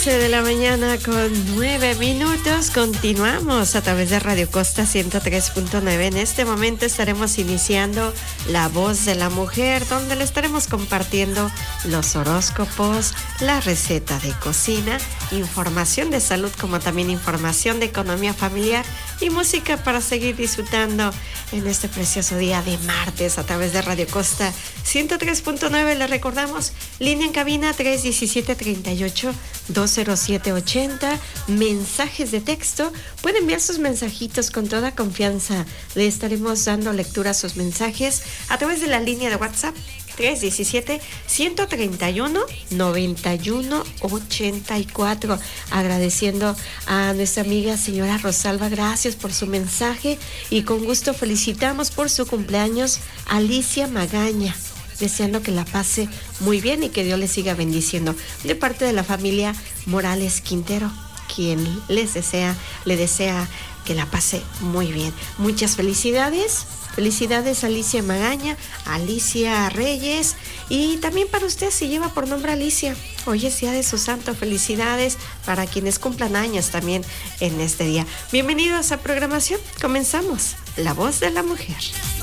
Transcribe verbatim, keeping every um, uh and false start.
De la mañana con nueve minutos. Continuamos a través de Radio Costa ciento tres punto nueve. En este momento estaremos iniciando La Voz de la Mujer, donde le estaremos compartiendo los horóscopos, la receta de cocina, información de salud, como también información de economía familiar y música para seguir disfrutando en este precioso día de martes a través de Radio Costa ciento tres punto nueve. Le recordamos, línea en cabina tres diecisiete, treinta y ocho, dos cero siete ochenta, mensajes de texto. Puede enviar sus mensajitos con toda confianza. Le estaremos dando lectura a sus mensajes a través de la línea de WhatsApp tres diecisiete, ciento treinta y uno, noventa y uno ochenta y cuatro. Agradeciendo a nuestra amiga señora Rosalba, gracias por su mensaje, y con gusto felicitamos por su cumpleaños a Alicia Magaña, deseando que la pase muy bien y que Dios le siga bendiciendo, de parte de la familia Morales Quintero, quien les desea, le desea que la pase muy bien. Muchas felicidades. Felicidades a Alicia Magaña, Alicia Reyes, y también para usted, si lleva por nombre Alicia, hoy es día de su santo. Felicidades para quienes cumplan años también en este día. Bienvenidos a programación. Comenzamos La Voz de la Mujer.